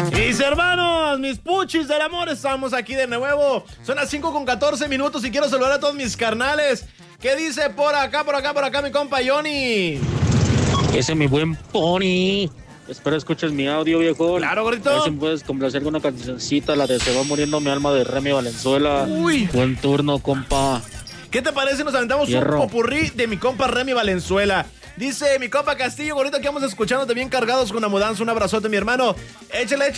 Mis hermanos, mis puchis del amor, estamos aquí de nuevo. Son las 5:14 y quiero saludar a todos mis carnales. ¿Qué dice por acá, mi compa Johnny? Ese mi buen Pony. Espero escuches mi audio, viejo. Claro, gordito. A ver si me puedes complacer con una cancioncita, la de Se va muriendo mi alma de Remy Valenzuela. Uy. Buen turno, compa. ¿Qué te parece? Nos aventamos Hierro. un popurrí de mi compa Remy Valenzuela. Dice mi compa Castillo, gordito, que vamos escuchando también cargados con una mudanza. Un abrazote, mi hermano. Échale.